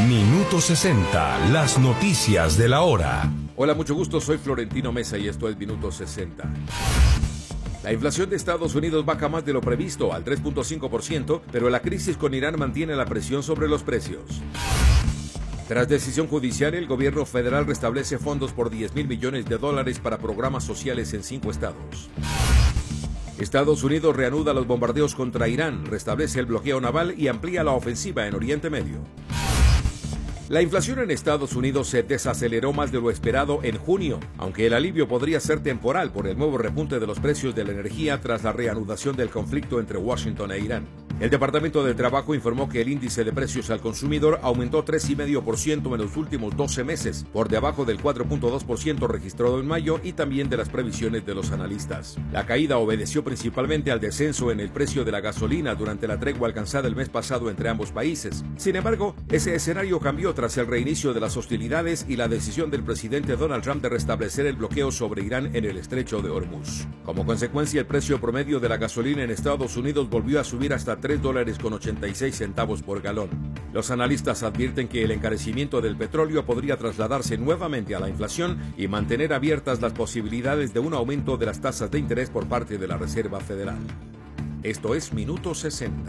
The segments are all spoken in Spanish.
Minuto 60, las noticias de la hora. Hola, mucho gusto, soy Florentino Mesa y esto es Minuto 60. La inflación de Estados Unidos baja más de lo previsto, al 3.5%, pero la crisis con Irán mantiene la presión sobre los precios. Tras decisión judicial, el gobierno federal restablece fondos por $10,000 millones para programas sociales en 5 estados. Estados Unidos reanuda los bombardeos contra Irán, restablece el bloqueo naval y amplía la ofensiva en Oriente Medio. La inflación en Estados Unidos se desaceleró más de lo esperado en junio, aunque el alivio podría ser temporal por el nuevo repunte de los precios de la energía tras la reanudación del conflicto entre Washington e Irán. El Departamento de Trabajo informó que el índice de precios al consumidor aumentó 3,5% en los últimos 12 meses, por debajo del 4,2% registrado en mayo y también de las previsiones de los analistas. La caída obedeció principalmente al descenso en el precio de la gasolina durante la tregua alcanzada el mes pasado entre ambos países. Sin embargo, ese escenario cambió tras el reinicio de las hostilidades y la decisión del presidente Donald Trump de restablecer el bloqueo sobre Irán en el estrecho de Hormuz. Como consecuencia, el precio promedio de la gasolina en Estados Unidos volvió a subir hasta $3.86 por galón. Los analistas advierten que el encarecimiento del petróleo podría trasladarse nuevamente a la inflación y mantener abiertas las posibilidades de un aumento de las tasas de interés por parte de la Reserva Federal. Esto es Minuto 60.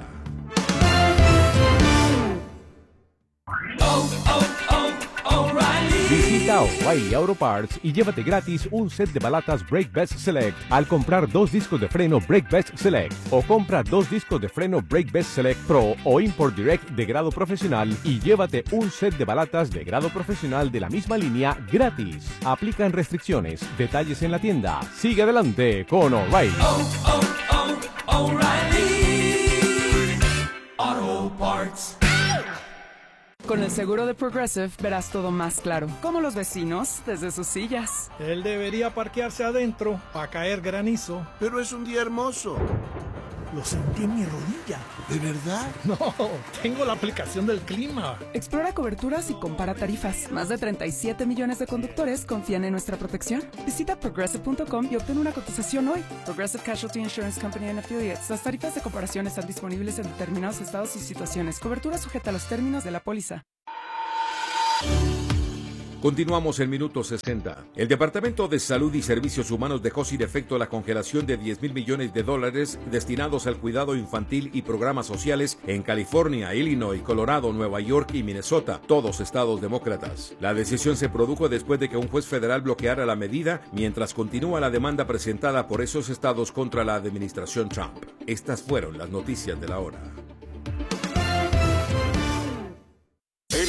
Visita O'Reilly Auto Parts y llévate gratis un set de balatas Brake Best Select al comprar 2 discos de freno Brake Best Select, o compra 2 discos de freno Brake Best Select Pro o Import Direct de grado profesional y llévate un set de balatas de grado profesional de la misma línea gratis. Aplican restricciones. Detalles en la tienda. Sigue adelante con O'Reilly. O'Reilly Auto Parts. Con el seguro de Progressive verás todo más claro, como los vecinos desde sus sillas. Él debería parquearse adentro para caer granizo. Pero es un día hermoso. Lo sentí en mi rodilla. ¿De verdad? No, tengo la aplicación del clima. Explora coberturas y compara tarifas. Más de 37 millones de conductores confían en nuestra protección. Visita Progressive.com y obtén una cotización hoy. Progressive Casualty Insurance Company and Affiliates. Las tarifas de comparación están disponibles en determinados estados y situaciones. Cobertura sujeta a los términos de la póliza. Continuamos en Minuto 60. El Departamento de Salud y Servicios Humanos dejó sin efecto la congelación de $10,000 millones destinados al cuidado infantil y programas sociales en California, Illinois, Colorado, Nueva York y Minnesota, todos estados demócratas. La decisión se produjo después de que un juez federal bloqueara la medida mientras continúa la demanda presentada por esos estados contra la administración Trump. Estas fueron las noticias de la hora.